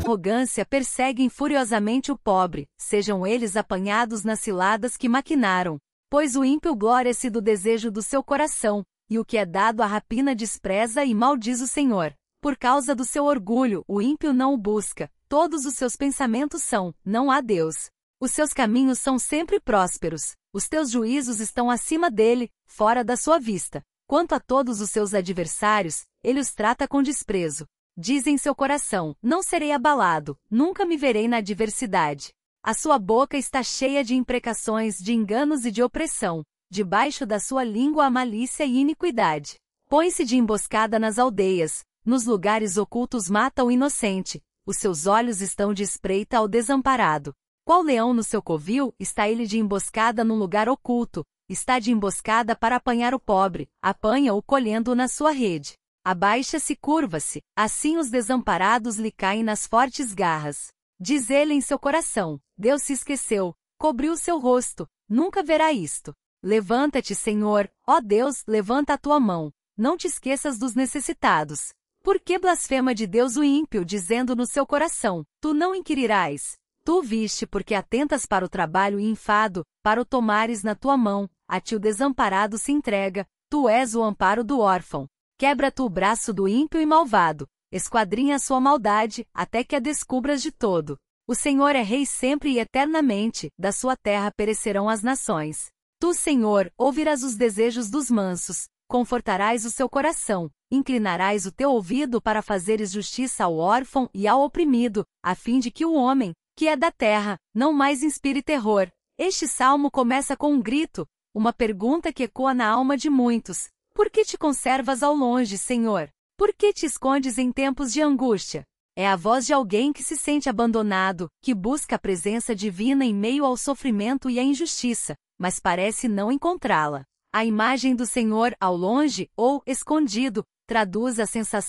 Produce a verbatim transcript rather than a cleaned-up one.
arrogância perseguem furiosamente o pobre, sejam eles apanhados nas ciladas que maquinaram. Pois o ímpio glória-se do desejo do seu coração, e o que é dado à rapina despreza e maldiz o Senhor. Por causa do seu orgulho, o ímpio não o busca, todos os seus pensamentos são, não há Deus. Os seus caminhos são sempre prósperos, os teus juízos estão acima dele, fora da sua vista. Quanto a todos os seus adversários, ele os trata com desprezo. Diz em seu coração, não serei abalado, nunca me verei na adversidade. A sua boca está cheia de imprecações, de enganos e de opressão. Debaixo da sua língua há malícia e iniquidade. Põe-se de emboscada nas aldeias, nos lugares ocultos mata o inocente. Os seus olhos estão de espreita ao desamparado. Qual leão no seu covil, está ele de emboscada num lugar oculto. Está de emboscada para apanhar o pobre, apanha-o colhendo-o na sua rede. Abaixa-se e curva-se, assim os desamparados lhe caem nas fortes garras. Diz ele em seu coração, Deus se esqueceu, cobriu seu rosto, nunca verá isto. Levanta-te, Senhor, ó Deus, levanta a tua mão, não te esqueças dos necessitados. Por que blasfema de Deus o ímpio, dizendo no seu coração, tu não inquirirás? Tu viste porque atentas para o trabalho e enfado, para o tomares na tua mão, a ti o desamparado se entrega, tu és o amparo do órfão. Quebra tu o braço do ímpio e malvado, esquadrinha a sua maldade, até que a descubras de todo. O Senhor é rei sempre e eternamente, da sua terra perecerão as nações. Tu, Senhor, ouvirás os desejos dos mansos, confortarás o seu coração, inclinarás o teu ouvido para fazeres justiça ao órfão e ao oprimido, a fim de que o homem, que é da terra, não mais inspire terror. Este salmo começa com um grito, uma pergunta que ecoa na alma de muitos. Por que te conservas ao longe, Senhor? Por que te escondes em tempos de angústia? É a voz de alguém que se sente abandonado, que busca a presença divina em meio ao sofrimento e à injustiça, mas parece não encontrá-la. A imagem do Senhor ao longe, ou escondido, traduz a sensação